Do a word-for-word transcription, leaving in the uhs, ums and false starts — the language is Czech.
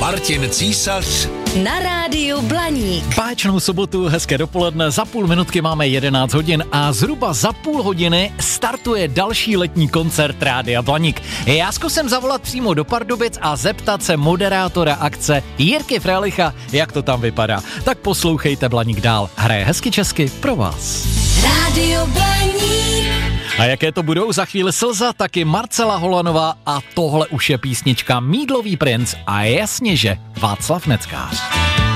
Martin Císař na rádiu Blaník. Báječnou sobotu, hezké dopoledne, za půl minutky máme jedenáct hodin a zhruba za půl hodiny startuje další letní koncert Rádia Blaník. Já zkusím zavolat přímo do Pardubic a zeptat se moderátora akce Jirky Frelicha, jak to tam vypadá. Tak poslouchejte Blaník dál, hraje hezky česky pro vás. Rádio Blaník. A jaké to budou za chvíli Slza, taky Marcela Holanová a tohle už je písnička Mídlový princ a jasně, že Václav Neckář.